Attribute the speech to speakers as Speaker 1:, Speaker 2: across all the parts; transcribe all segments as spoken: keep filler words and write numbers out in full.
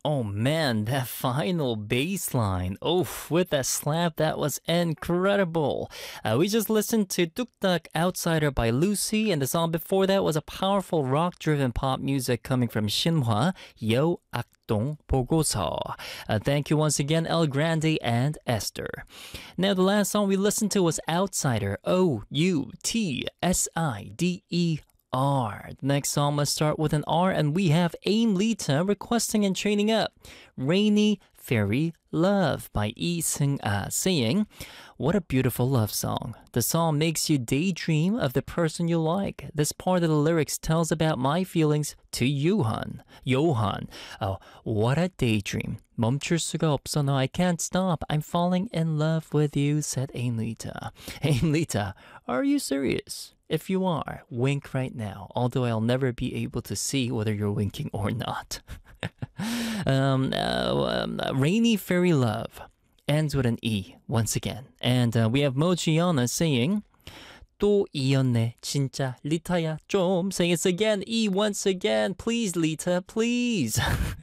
Speaker 1: Oh man, that final bass line. Oh, with that slap, that was incredible. Uh, we just listened to Tuktak Outsider by Lucy, and the song before that was a powerful rock-driven pop music coming from Shinhwa, Yo Akdong 보고서. Uh, thank you once again, El Grande and Esther. Now, the last song we listened to was Outsider, O U T S I D E R. The next song must start with an R, and we have Aim Lita requesting and training up Rainy Fairy Love by Lee Seung-ah, saying, "What a beautiful love song. The song makes you daydream of the person you like. This part of the lyrics tells about my feelings to Johan. Johan. Oh, what a daydream. 멈출 수가 없어. No, I can't stop. I'm falling in love with you," said Aim Lita. Aim Lita, are you serious? If you are, wink right now, although I'll never be able to see whether you're winking or not. um, uh, um, Rainy Fairy Love ends with an E once again. And uh, we have Mochiana saying, 또 이었네 진짜 리타야 좀. Saying it's again, E once again. Please, Lita, please.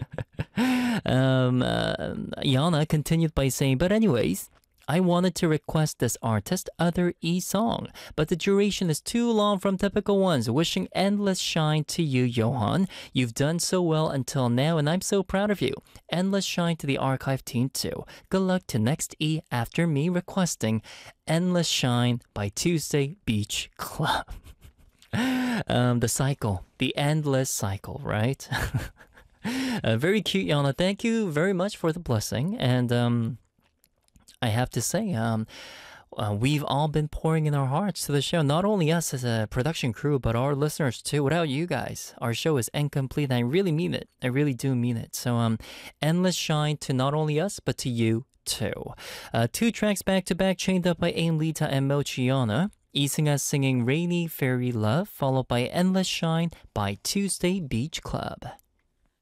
Speaker 1: um, uh, Yana continued by saying, but anyways, I wanted to request this artist other E song, but the duration is too long from typical ones. Wishing endless shine to you, Johan. You've done so well until now, and I'm so proud of you. Endless shine to the archive team too. Good luck to next E after me requesting Endless Shine by Tuesday Beach Club. um, the cycle, the endless cycle, right? uh, very cute, Yana. Thank you very much for the blessing, and um. I have to say, um, uh, we've all been pouring in our hearts to the show. Not only us as a production crew, but our listeners too. Without you guys, our show is incomplete. And I really mean it. I really do mean it. So, um, endless shine to not only us, but to you too. Uh, two tracks back to back, chained up by Aim Lita and Mochiana. Lee Seung-ah singing Rainy Fairy Love, followed by Endless Shine by Tuesday Beach Club.